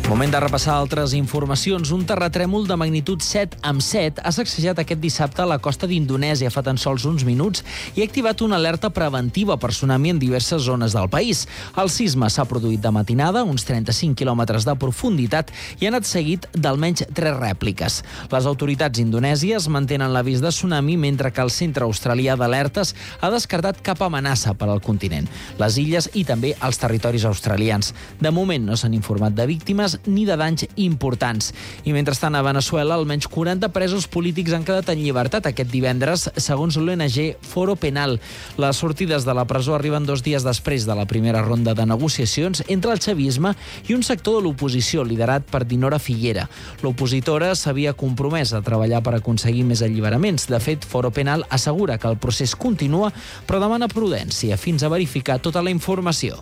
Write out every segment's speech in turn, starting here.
Moment de repassar altres informacions. Un terratrèmol de magnitud 7,7 ha sacsejat aquest dissabte a la costa d'Indonèsia fa tan sols uns minuts i ha activat una alerta preventiva per tsunami en diverses zones del país. El sisme s'ha produït de matinada, uns 35 quilòmetres de profunditat, i ha anat seguit d'almenys 3 rèpliques. Les autoritats indonèsies mantenen l'avís de tsunami, mentre que el Centre Australià d'Alertes ha descartat cap amenaça per al continent, les illes i també els territoris australians. De moment no s'han informat de víctimes ni de danys importants. I mentrestant, a Veneçuela, almenys 40 presos polítics han quedat en llibertat aquest divendres, segons l'ONG Foro Penal. Les sortides de la presó arriben 2 dies després de la primera ronda de negociacions entre el chavisme i un sector de l'oposició liderat per Dinora Figuera. L'opositora s'havia compromès a treballar per aconseguir més alliberaments. De fet, Foro Penal assegura que el procés continua, però demana prudència fins a verificar tota la informació.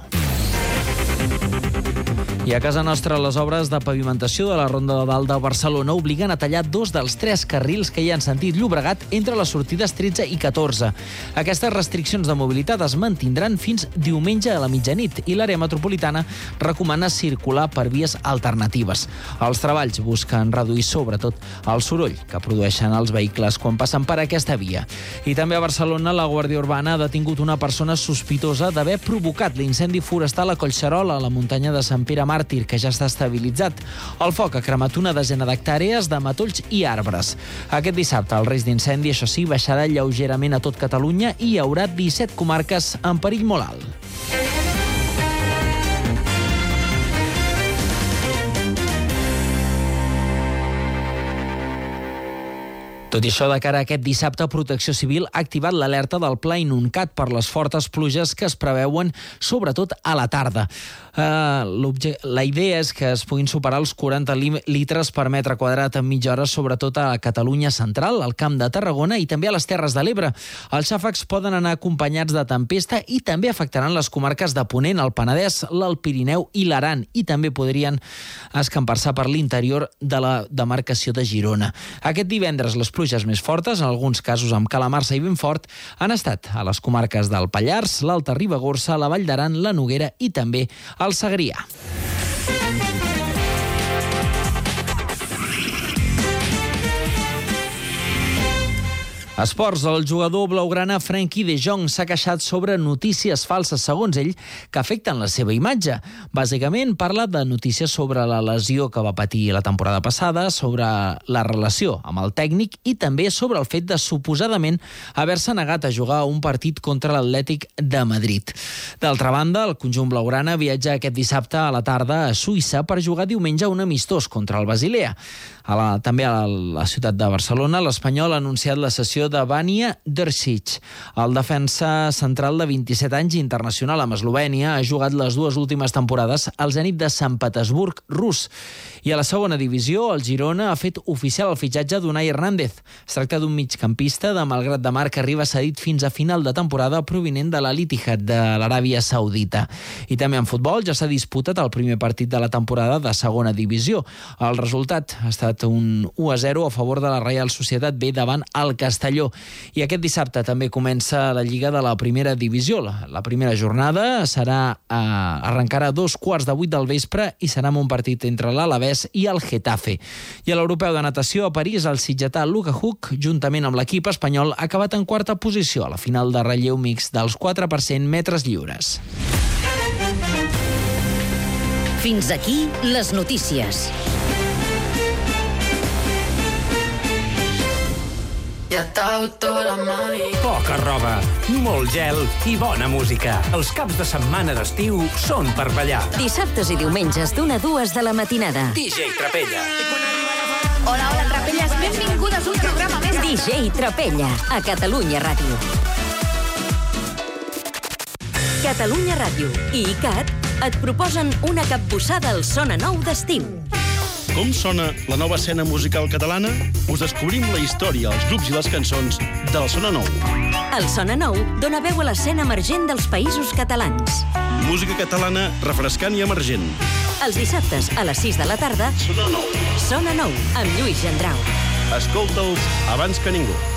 I a casa nostra, les obres de pavimentació de la Ronda de Dalt de Barcelona obliguen a tallar 2 dels 3 carrils que hi ha en sentit Llobregat entre les sortides 13 i 14. Aquestes restriccions de mobilitat es mantindran fins diumenge a la mitjanit i l'àrea metropolitana recomana circular per vies alternatives. Els treballs busquen reduir sobretot el soroll que produeixen els vehicles quan passen per aquesta via. I també a Barcelona, la Guàrdia Urbana ha detingut una persona sospitosa d'haver provocat l'incendi forestal a Collserola, a la muntanya de Sant Pere Màrtir, que ja està estabilitzat. El foc ha cremat una desena d'hectàrees de matolls i arbres. Aquest dissabte el risc d'incendi, això sí, baixarà lleugerament a tot Catalunya i hi haurà 17 comarques en perill molt alt. Tot i això, de cara a aquest dissabte, Protecció Civil ha activat l'alerta del Pla Inuncat per les fortes pluges que es preveuen, sobretot a la tarda. La idea és que es puguin superar els 40 litres per metre quadrat en mitja hora, sobretot a Catalunya central, al Camp de Tarragona i també a les Terres de l'Ebre. Els xàfecs poden anar acompanyats de tempesta i també afectaran les comarques de Ponent, el Penedès, l'Alt Pirineu i l'Aran, i també podrien escampar-se per l'interior de la demarcació de Girona. Aquest divendres, les pluges més fortes, en alguns casos amb calamarsa i vent fort, han estat a les comarques del Pallars, l'Alta Ribagorça, la Vall d'Aran, la Noguera i també al Segrià. Esports. El jugador blaugrana Frenkie de Jong s'ha queixat sobre notícies falses, segons ell, que afecten la seva imatge. Bàsicament, parla de notícies sobre la lesió que va patir la temporada passada, sobre la relació amb el tècnic i també sobre el fet de, suposadament, haver-se negat a jugar un partit contra l'Atlètic de Madrid. D'altra banda, el conjunt blaugrana viatja aquest dissabte a la tarda a Suïssa per jugar diumenge un amistós contra el Basilea. També a la ciutat de Barcelona, l'Espanyol ha anunciat la cessió de Vanja Drsic. El defensa central de 27 anys internacional amb Eslovènia ha jugat les 2 últimes temporades al Zenit de Sant Petersburg rus. I a la segona divisió, el Girona ha fet oficial el fitxatge d'Unai Hernández. Es tracta d'un migcampista de Malgrat de Mar que arriba cedit fins a final de temporada provinent de l'Al-Ittihad de l'Aràbia Saudita. I també en futbol ja s'ha disputat el primer partit de la temporada de segona divisió. El resultat ha estat un 1-0 a favor de la Reial Societat B davant el Castelló. I aquest dissabte també comença la Lliga de la Primera Divisió. La primera jornada arrencarà a 7:15 del vespre i serà un partit entre l'Alavés i el Getafe. I a l'Europeu de Natació a París, el sitgetà Luka Huck, juntament amb l'equip espanyol, ha acabat en 4a posició a la final de relleu mixt dels 4% metres lliures. Fins aquí les notícies. Poca roba, molt gel i bona música. Els caps de setmana d'estiu són per ballar. Dissabtes i diumenges d'1 a 2 de la matinada. DJ Trapella. Hola, Trapelles, benvingudes a un programa més. DJ Trapella, a Catalunya Ràdio. Catalunya Ràdio i ICAT et proposen una capbussada al Sona Nou d'estiu. Com sona la nova escena musical catalana? Us descobrim la història, els grups i les cançons del Sona Nou. El Sona Nou dona veu a l'escena emergent dels països catalans. Música catalana refrescant i emergent. Els dissabtes a les 6 de la tarda, Sona Nou. Sona Nou, amb Lluís Gendrau. Escolta'ls abans que ningú.